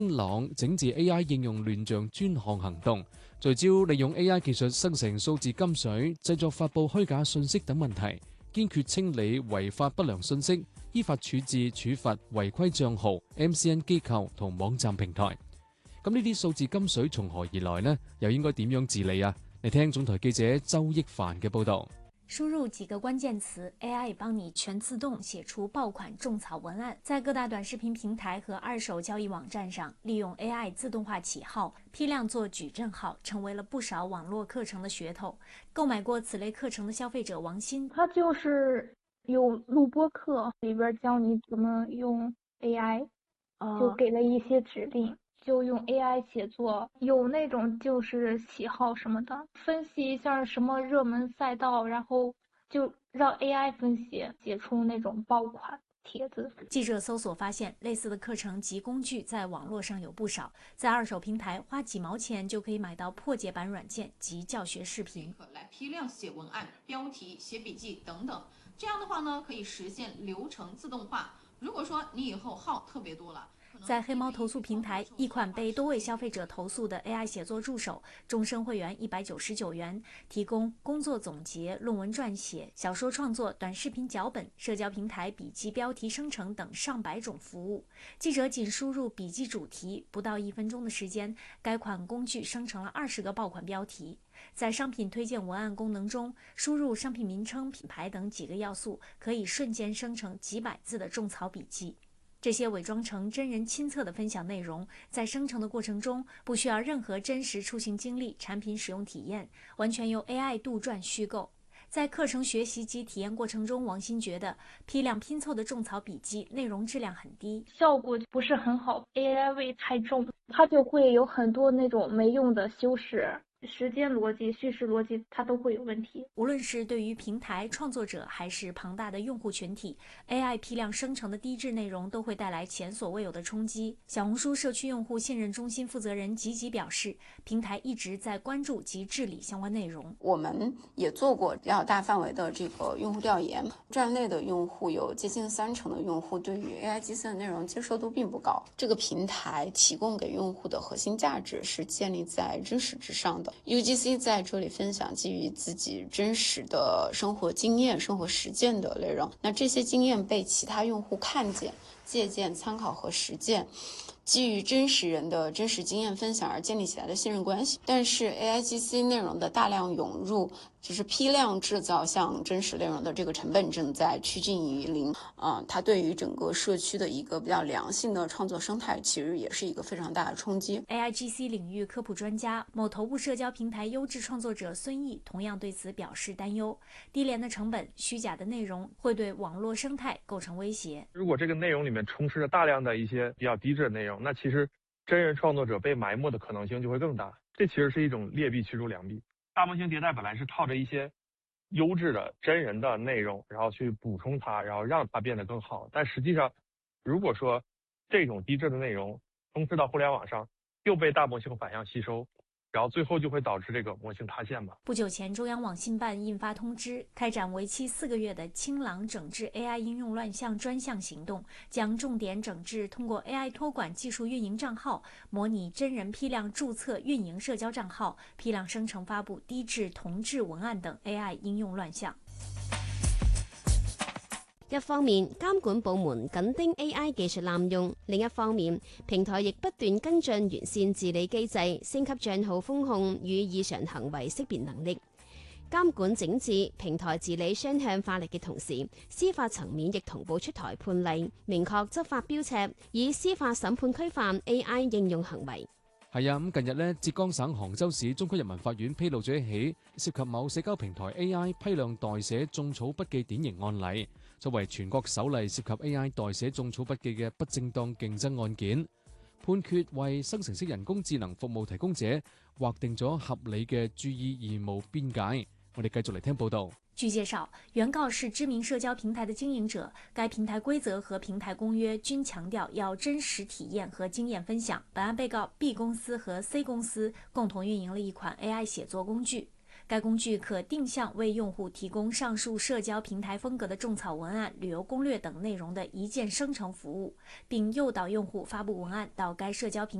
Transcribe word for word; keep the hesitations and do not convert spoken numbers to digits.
朗整治 A I 應用亂象專項行動，聚焦利用 A I 技術生成數字金水、製作發布虛假信息等問題，堅決清理違法不良信息，依法處置處罰違規帳號、M C N 機構同網站平台。咁呢啲數字金水從何而來呢？又應該點樣治理啊？嚟聽總台記者周益凡嘅報導。 輸入幾個關鍵詞 ，A I 幫你全自動寫出爆款種草文案。在各大短視頻平台和二手交易網站上，利用 A I 自動化起號，批量做矩陣號，成為了不少網絡課程的噱頭。購買過此類課程的消費者王鑫， 他就是有錄播課，裏邊教你怎麼用 A I，就給了一些指令。就用 A I 寫作，有那種就是喜好什麼的，分析一下什麼熱門賽道，然後就讓 A I 分析，寫出那種爆款帖子。 記者搜索發現，類似的課程及工具在網絡上有不少，在二手平台花幾毛錢就可以買到破解版軟件及教學視頻， 來批量寫文案、標題、寫筆記等等。這樣的話呢，可以實現流程自動化。如果說你以後號特別多了。 在黑貓投訴平台，一款被多位消費者投訴的 A I 寫作助手，終身會員一百九十九元，提供工作總結、論文撰寫、小說創作、短視頻腳本、社交平台筆記標題生成等上百種服務。記者僅輸入筆記主題，不到一分鐘的時間，該款工具生成了二十個爆款標題。在商品推薦文案功能中，輸入商品名稱、品牌等幾個要素，可以瞬間生成幾百字的種草筆記。這些偽裝成真人親測的分享內容，在生成的過程中不需要任何真實出行經歷、產品使用體驗，完全由 A I 杜撰虛構。在課程學習及體驗過程中，王鑫覺得批量拼湊的種草筆記內容質量很低， 效果不是很好 ，A I 味太重，它就會有很多那種沒用的修飾。時間邏輯、敘事邏輯，它都會有問題。 無論是對於平台創作者，還是龐大的用戶群體 ，A I 批量生成的低質內容都會帶來前所未有的衝擊。小紅書社區用戶信任中心負責人吉吉表示，平台一直在關注及治理相關內容。 我們也做過比較大範圍的這個用戶調研，站內的用戶有接近三成的用戶對於 A I 機器的內容接受度並不高。這個平台提供給用戶的核心價值是建立在真實之上的。U G C 在這裡分享基於自己真實的生活經驗、生活實踐的內容，那這些經驗被其他用戶看見、借鑑、參考和實踐，基於真實人的真實經驗分享而建立起來的信任關係。但是 A I G C 內容的大量湧入，就是批量製造像真實內容的這個成本正在趨近於零。啊、呃，它對於整個社區的一個比較良性的創作生態，其實也是一個非常大的衝擊。 A I G C 領域科普專家、某頭部社交平台優質創作者孫毅同樣對此表示擔憂：低廉的成本、虛假的內容會對網絡生態構成威脅。 如果這個內容裡面充斥着大量的一些比較低質的內容，那其實真人創作者被埋沒的可能性就會更大。這其實是一種劣幣驅逐良幣。大模型迭代本來是靠着一些優質的真人的內容，然後去補充它，然後讓它變得更好。但實際上，如果說這種低質的內容充斥到互聯網上，又被大模型反向吸收，然後最後就會導致這個模型塌陷吧。 不久前，中央網信辦印發通知，開展為期四個月的清朗整治 A I 應用亂象專項行動，將重點整治通過 A I 託管技術運營賬號、模擬真人批量註冊運營社交賬號、批量生成發布低質同質文案等 A I 應用亂象。 一方面，監管部門緊盯 A I 技術濫用；另一方面，平台亦不斷跟進完善治理機制，升級帳號風控與異常行為識別能力。監管整治、平台治理雙向化力嘅同時，司法層面亦同步出台判例，明確執法標尺，以司法審判規範 A I 應用行為。 係啊，咁近日呢，浙江省杭州市中區人民法院披露咗一起涉及某社交平台 A I 批量代寫種草筆記典型案例，作為全國首例涉及 A I 代寫種草筆記嘅不正當競爭案件，判決為生成式人工智能服務提供者劃定咗合理嘅注意義務邊界。我哋繼續嚟聽報道。 據介紹，原告是知名社交平台的經營者，該平台規則和平台公約均強調要真實體驗和經驗分享。本案被告 B 公司和 C 公司共同運營了一款 A I 寫作工具。 该工具可定向为用户提供上述社交平台风格的种草文案、旅游攻略等内容的一键生成服务，并诱导用户发布文案到该社交平台。